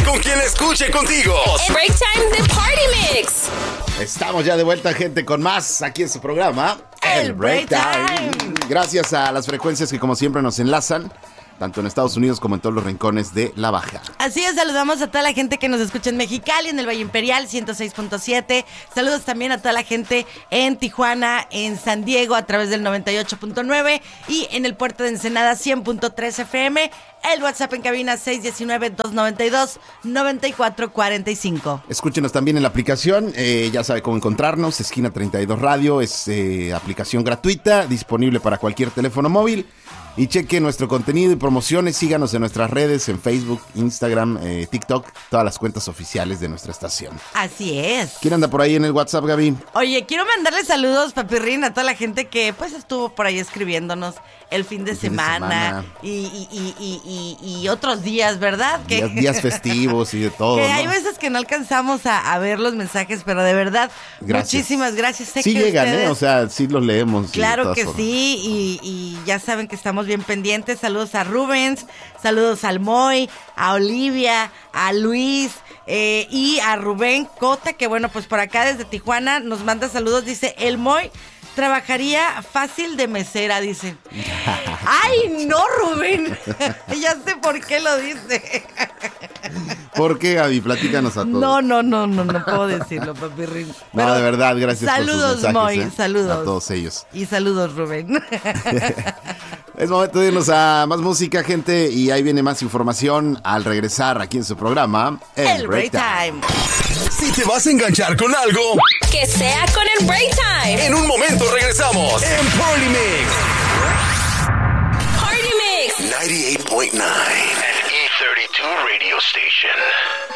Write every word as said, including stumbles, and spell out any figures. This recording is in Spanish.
con quien escuche contigo. El Break Time de Party Mix. Estamos ya de vuelta, gente, con más aquí en su programa, El Break Time. Gracias a las frecuencias que como siempre nos enlazan, tanto en Estados Unidos como en todos los rincones de la Baja. Así es, saludamos a toda la gente que nos escucha en Mexicali, en el Valle Imperial, ciento seis punto siete. Saludos también a toda la gente en Tijuana, en San Diego, a través del noventa y ocho punto nueve y en el puerto de Ensenada, cien punto tres F M. El WhatsApp en cabina, seis uno nueve, dos nueve dos, nueve cuatro cuatro cinco. Escúchenos también en la aplicación, eh, ya sabe cómo encontrarnos, Esquina treinta y dos Radio, es eh, aplicación gratuita, disponible para cualquier teléfono móvil. Y cheque nuestro contenido y promociones, síganos en nuestras redes, en Facebook, Instagram, eh, TikTok, todas las cuentas oficiales de nuestra estación. Así es. ¿Quién anda por ahí en el WhatsApp, Gaby? Oye, quiero mandarle saludos, Papirrín, a toda la gente que pues estuvo por ahí escribiéndonos el fin de, El fin de semana, semana. Y, y, y, y, y, y otros días, ¿verdad? Que, Días, días festivos y de todo, que ¿no? hay veces que no alcanzamos a, a ver los mensajes, pero de verdad, Gracias. muchísimas gracias. Sé Sí que llegan, ustedes, ¿eh? O sea, sí los leemos. de claro todas que formas. sí, y, y ya saben que estamos bien pendientes. Saludos a Rubens, saludos al Moy, a Olivia, a Luis eh, y a Rubén Cota, que bueno, pues por acá desde Tijuana nos manda saludos. Dice, el Moy trabajaría fácil de mesera, dice. ¡Ay, no, Rubén! Ya sé por qué lo dice. ¿Por qué, Gaby? Platícanos a todos. No, no, no, no, no puedo decirlo, papirrín. No, Pero de verdad, gracias saludos, por sus mensajes, Moy, ¿eh? saludos. A todos ellos. Y saludos, Rubén. Es momento de irnos a más música, gente, y ahí viene más información al regresar aquí en su programa, El, El Break Time. Si te vas a enganchar con algo, Que sea con el Break Time. en un momento regresamos en Party Mix Party Mix. noventa y ocho punto nueve. E treinta y dos Radio Station.